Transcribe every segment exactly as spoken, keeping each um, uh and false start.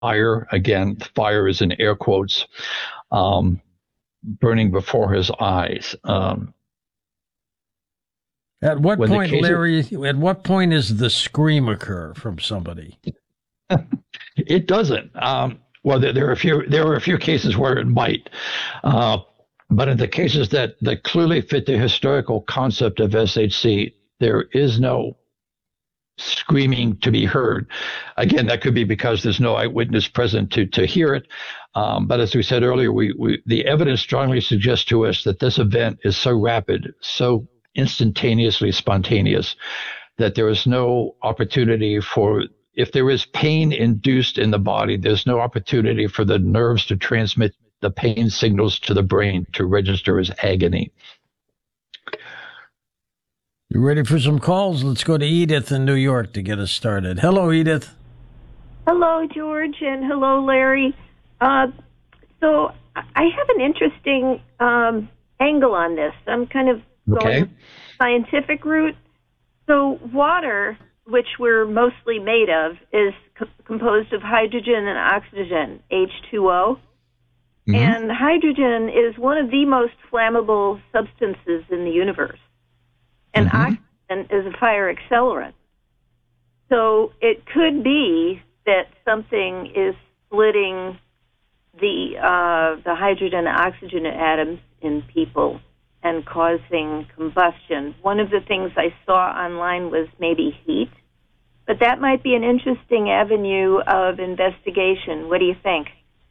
fire. Again, fire is in air quotes, um, burning before his eyes. Um, At what when the point, case Larry, at what point is the scream occur from somebody? It doesn't. Um, well, there, there are a few. There are a few cases where it might, uh, but in the cases that that clearly fit the historical concept of S H C, there is no screaming to be heard. Again, that could be because there's no eyewitness present to to hear it. Um, but as we said earlier, we, we the evidence strongly suggests to us that this event is so rapid, so instantaneously spontaneous, that there is no opportunity for, if there is pain induced in the body, there's no opportunity for the nerves to transmit the pain signals to the brain to register as agony. You ready for some calls? Let's go to Edith in New York to get us started. Hello, Edith. Hello, George, and hello, Larry. Uh, so I have an interesting um, angle on this. I'm kind of going Okay. scientific route. So water, which we're mostly made of, is co- composed of hydrogen and oxygen, H two O. Mm-hmm. And hydrogen is one of the most flammable substances in the universe. And Mm-hmm. oxygen is a fire accelerant. So it could be that something is splitting the uh, the hydrogen and oxygen atoms in people and causing combustion. One of the things I saw online was maybe heat, but that might be an interesting avenue of investigation. What do you think?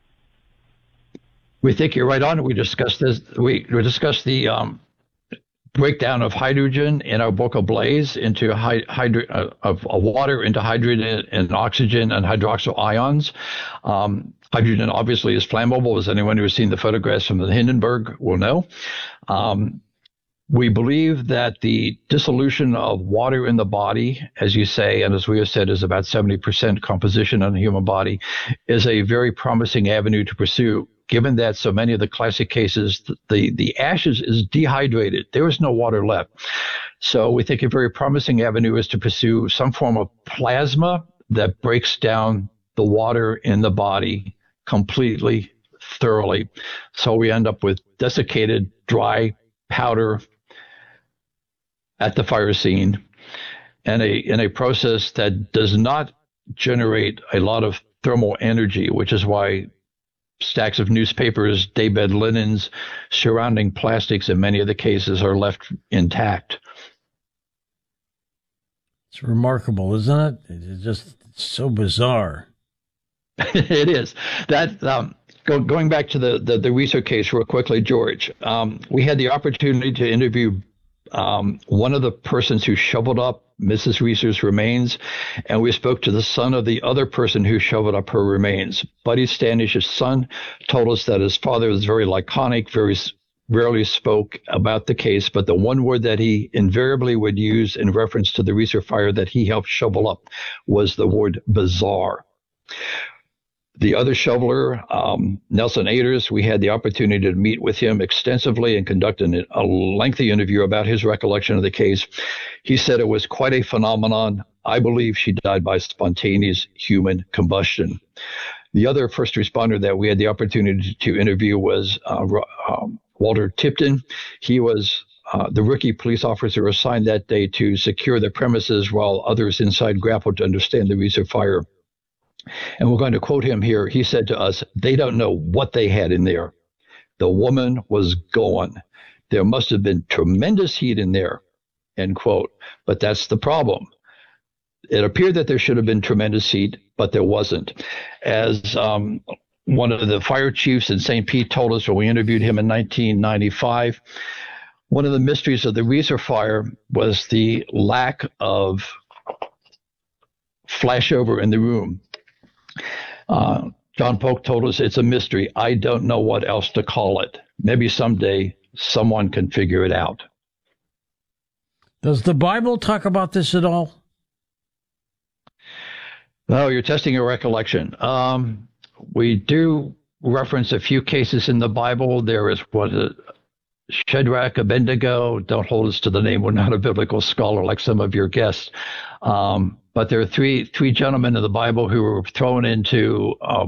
We think you're right on. We discussed this. We, we discussed the um, breakdown of hydrogen in our book Ablaze into hy- hydro- uh, of uh, water into hydrogen and oxygen and hydroxyl ions. Um, hydrogen obviously is flammable, as anyone who has seen the photographs from the Hindenburg will know. Um, we believe that the dissolution of water in the body, as you say, and as we have said, is about seventy percent composition in the human body, is a very promising avenue to pursue. Given that so many of the classic cases, the, the ashes is dehydrated. There is no water left. So we think a very promising avenue is to pursue some form of plasma that breaks down the water in the body completely, thoroughly. So we end up with desiccated, dry powder at the fire scene, and a in a process that does not generate a lot of thermal energy, which is why stacks of newspapers, daybed linens, surrounding plastics in many of the cases are left intact. It's remarkable, isn't it? It's just so bizarre. It is. That um, go, going back to the, the, the research case real quickly, George, um, we had the opportunity to interview um, one of the persons who shoveled up Missus Reeser's remains, and we spoke to the son of the other person who shoveled up her remains. Buddy Standish's son told us that his father was very laconic, very rarely spoke about the case, but the one word that he invariably would use in reference to the Reeser fire that he helped shovel up was the word bizarre. The other shoveler, um, Nelson Aders, we had the opportunity to meet with him extensively and conduct an, a lengthy interview about his recollection of the case. He said it was quite a phenomenon. I believe she died by spontaneous human combustion. The other first responder that we had the opportunity to interview was uh, um, Walter Tipton. He was uh, the rookie police officer assigned that day to secure the premises while others inside grappled to understand the Reeser fire. And we're going to quote him here. He said to us, "They don't know what they had in there. The woman was gone. There must have been tremendous heat in there," end quote. But that's the problem. It appeared that there should have been tremendous heat, but there wasn't. As um, one of the fire chiefs in Saint Pete told us when we interviewed him in nineteen ninety-five, one of the mysteries of the Reeser fire was the lack of flashover in the room. Uh, John Polk told us it's a mystery. I don't know what else to call it. Maybe someday someone can figure it out. Does the Bible talk about this at all? Oh, you're testing your recollection. Um, we do reference a few cases in the Bible. There is what uh, Shadrach, Abednego. Don't hold us to the name. We're not a biblical scholar like some of your guests. Um, but there are three three gentlemen in the Bible who were thrown into uh,